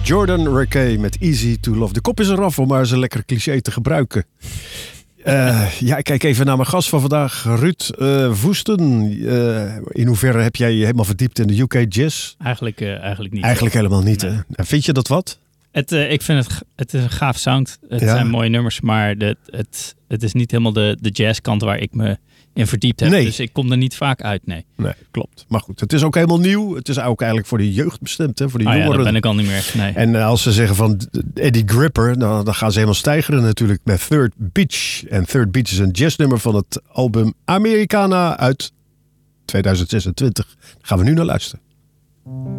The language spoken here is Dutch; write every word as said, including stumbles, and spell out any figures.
Jordan Rakei met Easy to Love. De kop is eraf om maar eens een lekker cliché te gebruiken. Uh, ja, ik kijk even naar mijn gast van vandaag, Ruud uh, Woesten. Uh, in hoeverre heb jij je helemaal verdiept in de U K jazz? Eigenlijk, uh, eigenlijk niet. Eigenlijk helemaal niet, nee. hè? Vind je dat wat? Het, uh, ik vind het, het is een gaaf sound. Het ja. zijn mooie nummers, maar de, het, het is niet helemaal de, de jazzkant waar ik me in verdiept heb. Nee. Dus ik kom er niet vaak uit, nee. Nee, klopt. Maar goed, het is ook helemaal nieuw. Het is ook eigenlijk voor de jeugd bestemd, hè? Voor de oh jongeren. Ja, dat ben ik al niet meer. Nee. En als ze zeggen van Eddie Gripper, nou, dan gaan ze helemaal stijgeren natuurlijk met Third Beach. En Third Beach is een jazznummer van het album Americana uit tweeduizend zesentwintig. Daar gaan we nu naar luisteren.